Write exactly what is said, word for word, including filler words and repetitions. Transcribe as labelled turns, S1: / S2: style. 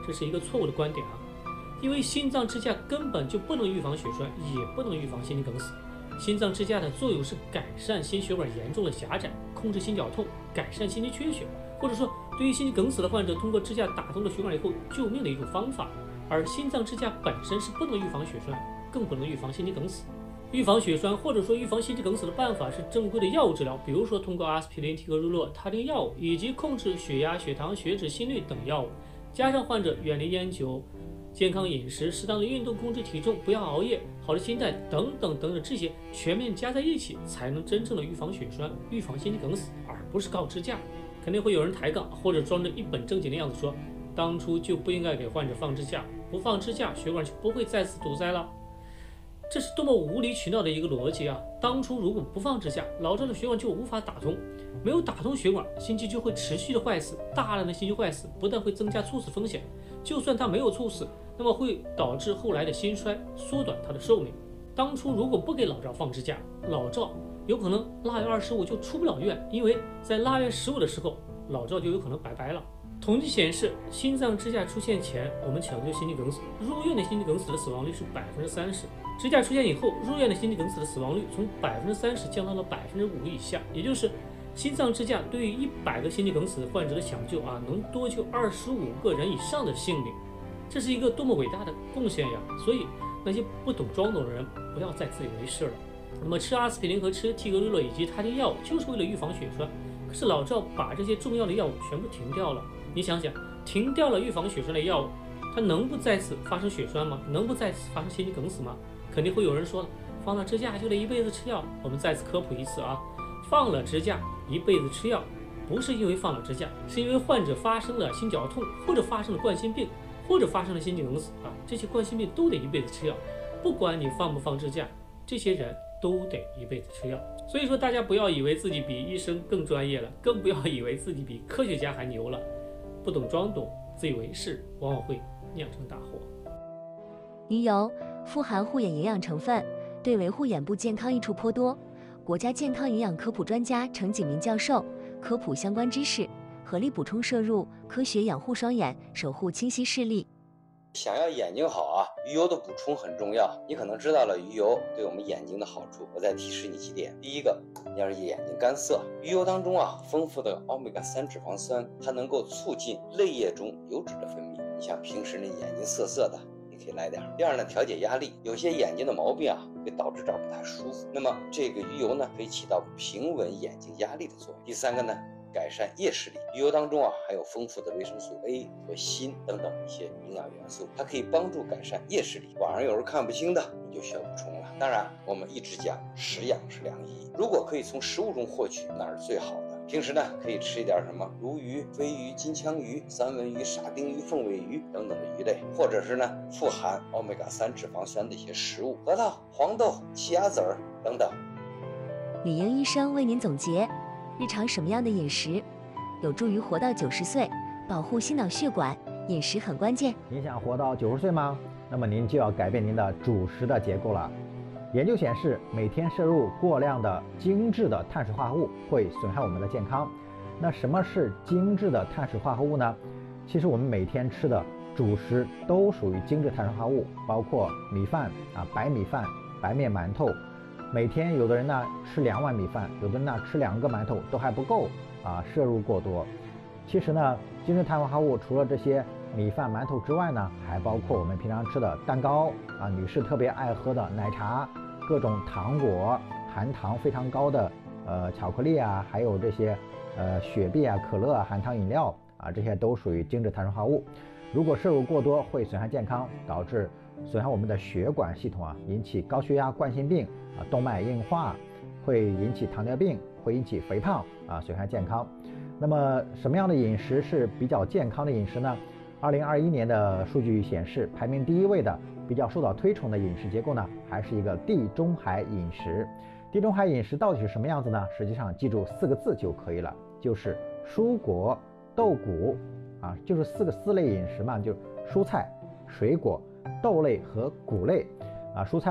S1: 这是一个错误的观点啊，因为心脏支架根本就不能预防血栓，也不能预防心肌梗死。心脏支架的作用是改善心血管严重的狭窄，控制心绞痛，改善心肌缺血，或者说对于心肌梗死的患者，通过支架打通了血管以后救命的一种方法。而心脏支架本身是不能预防血栓，更不能预防心肌梗死。预防血栓或者说预防心肌梗死的办法是正规的药物治疗，比如说通过阿司匹林、替格鲁洛、他汀药物，以及控制血压、血糖、血脂、心率等药物，加上患者远离烟酒、健康饮食、适当的运动、控制体重、不要熬夜、好的心态等等等等，这些全面加在一起，才能真正的预防血栓、预防心肌梗死，而不是靠支架。肯定会有人抬杠，或者装着一本正经的样子说，当初就不应该给患者放支架，不放支架，血管就不会再次堵塞了。这是多么无理取闹的一个逻辑啊！当初如果不放支架，老赵的血管就无法打通，没有打通血管，心肌就会持续的坏死，大量的心肌坏死不但会增加猝死风险，就算他没有猝死，那么会导致后来的心衰，缩短他的寿命。当初如果不给老赵放支架，老赵有可能腊月二十五就出不了院，因为在腊月十五的时候，老赵就有可能拜拜了。统计显示，心脏支架出现前，我们抢救心肌梗死，入院的心肌梗死的死亡率是百分之三十；支架出现以后，入院的心肌梗死的死亡率从百分之三十降到了百分之五以下。也就是心脏支架对于一百个心肌梗死患者的抢救啊，能多救二十五个人以上的性命，这是一个多么伟大的贡献呀！所以那些不懂装懂的人，不要再自以为是了。那么吃阿司匹林和吃替格鲁洛以及他汀药物，就是为了预防血栓。可是老赵把这些重要的药物全部停掉了。你想想，停掉了预防血栓的药物，它能不再次发生血栓吗？能不再次发生心肌梗死吗？肯定会有人说了，放了支架就得一辈子吃药。我们再次科普一次啊，放了支架一辈子吃药，不是因为放了支架，是因为患者发生了心绞痛，或者发生了冠心病，或者发生了心肌梗死啊，这些冠心病都得一辈子吃药。不管你放不放支架，这些人都得一辈子吃药。所以说，大家不要以为自己比医生更专业了，更不要以为自己比科学家还牛了。不懂装懂，自以为是，往往会酿成大祸。
S2: 鱼油富含护眼营养成分，对维护眼部健康益处颇多。国家健康营养科普专家程景明教授科普相关知识，合理补充摄入，科学养护双眼，守护清晰视力。
S3: 想要眼睛好啊，鱼油的补充很重要。你可能知道了鱼油对我们眼睛的好处，我再提示你几点。第一个，你要是眼睛干涩，鱼油当中啊丰富的欧米伽三脂肪酸，它能够促进泪液中油脂的分泌。你像平时那眼睛涩涩的，你可以来点。第二呢，调节压力，有些眼睛的毛病啊会导致这儿不太舒服，那么这个鱼油呢可以起到平稳眼睛压力的作用。第三个呢，改善夜视力，鱼油当中啊含有丰富的维生素 A 和锌等等一些营养元素，它可以帮助改善夜视力。晚上有时候看不清的，你就需要补充了。当然，我们一直讲食养是良医，如果可以从食物中获取，那是最好的。平时呢，可以吃一点什么鲈鱼、飞鱼、金枪鱼、三文鱼、沙丁鱼、凤尾鱼等等的鱼类，或者是呢富含欧米伽三脂肪酸的一些食物，核桃、黄豆、奇亚籽儿等等。
S2: 李英医生为您总结。日常什么样的饮食有助于活到九十岁，保护心脑血管？饮食很关键。
S4: 您想活到九十岁吗？那么您就要改变您的主食的结构了。研究显示，每天摄入过量的精致的碳水化合物会损害我们的健康。那什么是精致的碳水化合物呢？其实我们每天吃的主食都属于精致碳水化合物，包括米饭啊、白米饭、白面馒头。每天有的人呢吃两碗米饭，有的人呢吃两个馒头都还不够啊，摄入过多。其实呢，精致碳水化合物除了这些米饭、馒头之外呢，还包括我们平常吃的蛋糕啊，女士特别爱喝的奶茶、各种糖果、含糖非常高的呃巧克力啊，还有这些呃雪碧啊、可乐啊、含糖饮料啊，这些都属于精致碳水化合物。如果摄入过多，会损害健康，导致损害我们的血管系统啊，引起高血压、冠心病啊、动脉硬化，会引起糖尿病，会引起肥胖啊，损害健康。那么什么样的饮食是比较健康的饮食呢？二零二一年的数据显示，排名第一位的比较受到推崇的饮食结构呢，还是一个地中海饮食。地中海饮食到底是什么样子呢？实际上记住四个字就可以了，就是蔬果、豆谷啊，就是四个四类饮食嘛，就蔬菜、水果、豆类和谷类啊，蔬菜